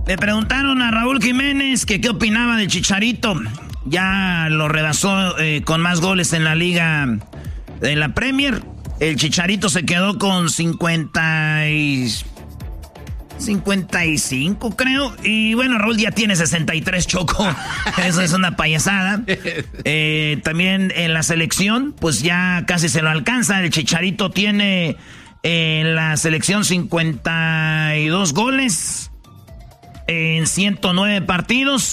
Le preguntaron a Raúl Jiménez que qué opinaba del Chicharito. Ya lo rebasó con más goles en la liga de la Premier. El Chicharito se quedó con 55, creo. Y bueno, Raúl ya tiene 63, Choco. Eso es una payasada. También en la selección, pues ya casi se lo alcanza. El Chicharito tiene en la selección 52 goles en 109 partidos.